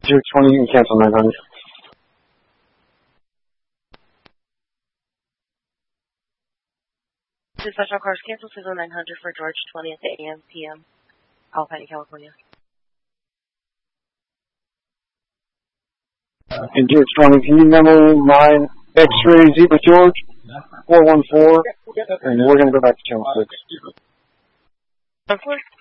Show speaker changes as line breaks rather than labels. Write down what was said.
220, you can cancel 900.
Two special cars canceled, Cesar 900 for George 20th AM, PM, Alpine, California.
And George 20, can you number 9 X-ray Zebra George 414, and we're going to go back to channel 6.
Of course.